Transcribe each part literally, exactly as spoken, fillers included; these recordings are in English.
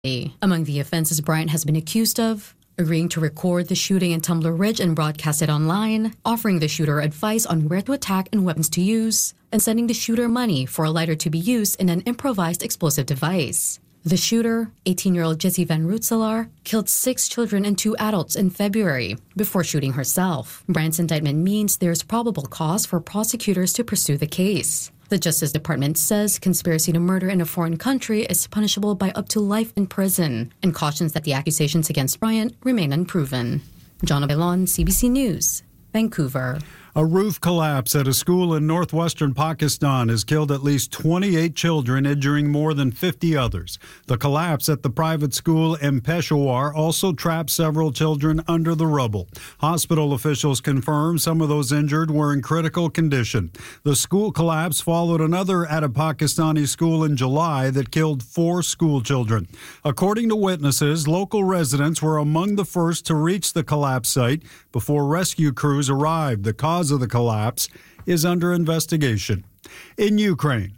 Among the offenses Bryant has been accused of: agreeing to record the shooting in Tumbler Ridge and broadcast it online, offering the shooter advice on where to attack and weapons to use, and sending the shooter money for a lighter to be used in an improvised explosive device. The shooter, eighteen-year-old Jessie Van Rootselaar, killed six children and two adults in February before shooting herself. Bryant's indictment means there's probable cause for prosecutors to pursue the case. The Justice Department says conspiracy to murder in a foreign country is punishable by up to life in prison and cautions that the accusations against Bryant remain unproven. Jonna Bailon, C B C News, Vancouver. A roof collapse at a school in northwestern Pakistan has killed at least twenty-eight children, injuring more than fifty others. The collapse at the private school in Peshawar also trapped several children under the rubble. Hospital officials confirm some of those injured were in critical condition. The school collapse followed another at a Pakistani school in July that killed four school children. According to witnesses, local residents were among the first to reach the collapse site before rescue crews arrived. The cause of the collapse is under investigation. In Ukraine,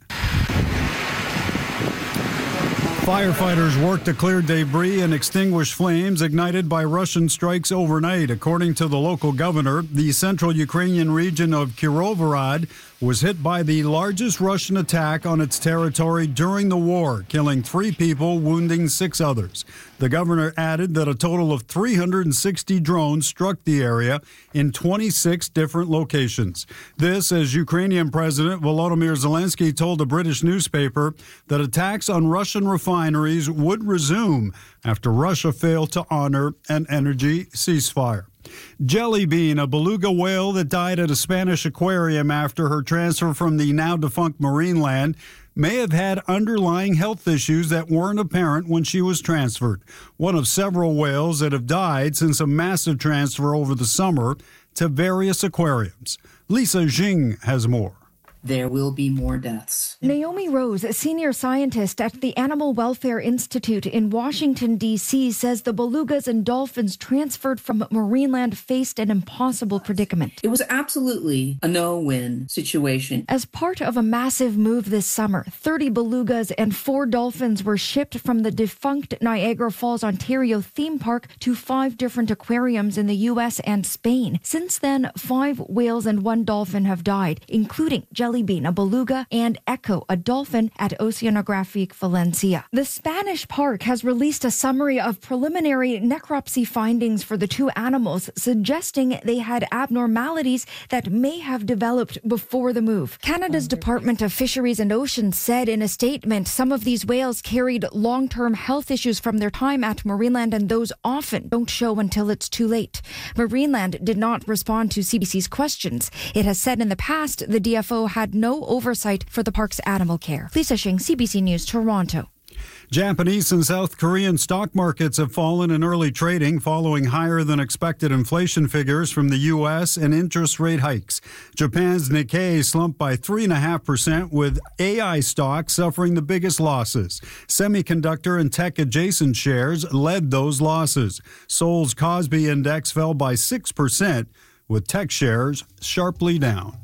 firefighters worked to clear debris and extinguish flames ignited by Russian strikes overnight. According to the local governor, the central Ukrainian region of Kirovohrad was hit by the largest Russian attack on its territory during the war, killing three people, wounding six others. The governor added that a total of three hundred sixty drones struck the area in twenty-six different locations. This, as Ukrainian President Volodymyr Zelensky told a British newspaper that attacks on Russian refineries would resume after Russia failed to honor an energy ceasefire. Jelly Bean, a beluga whale that died at a Spanish aquarium after her transfer from the now-defunct Marineland, may have had underlying health issues that weren't apparent when she was transferred. One of several whales that have died since a massive transfer over the summer to various aquariums. Lisa Jing has more. There will be more deaths. Naomi Rose, a senior scientist at the Animal Welfare Institute in Washington, D C, says the belugas and dolphins transferred from Marineland faced an impossible predicament. It was absolutely a no-win situation. As part of a massive move this summer, thirty belugas and four dolphins were shipped from the defunct Niagara Falls, Ontario theme park to five different aquariums in the U S and Spain. Since then, five whales and one dolphin have died, including Jelly Bean, a beluga, and Echo, a dolphin, at Oceanographic Valencia. The Spanish park has released a summary of preliminary necropsy findings for the two animals, suggesting they had abnormalities that may have developed before the move. Canada's Department of Fisheries and Oceans said in a statement some of these whales carried long-term health issues from their time at Marineland, and those often don't show until it's too late. Marineland did not respond to C B C's questions. It has said in the past the D F O had no oversight for the park's animal care. Lisa Shing, C B C News, Toronto. Japanese and South Korean stock markets have fallen in early trading following higher than expected inflation figures from the U S and interest rate hikes. Japan's Nikkei slumped by three point five percent, with A I stocks suffering the biggest losses. Semiconductor and tech-adjacent shares led those losses. Seoul's Kospi Index fell by six percent, with tech shares sharply down.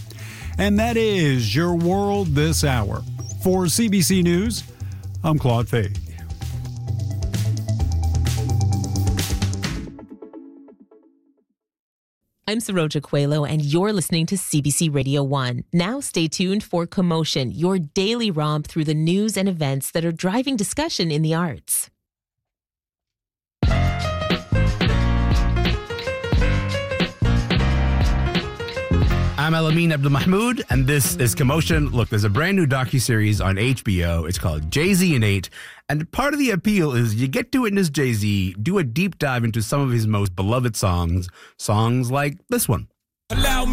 And that is your world this hour. For C B C News, I'm Claude Fay. I'm Saroja Coelho, and you're listening to C B C Radio one. Now stay tuned for Commotion, your daily romp through the news and events that are driving discussion in the arts. I'm Elamin Abdul-Mahmoud, and this is Commotion. Look, there's a brand new docuseries on H B O. It's called Jay-Z and Eight, and part of the appeal is you get to witness Jay-Z do a deep dive into some of his most beloved songs, songs like this one. Allow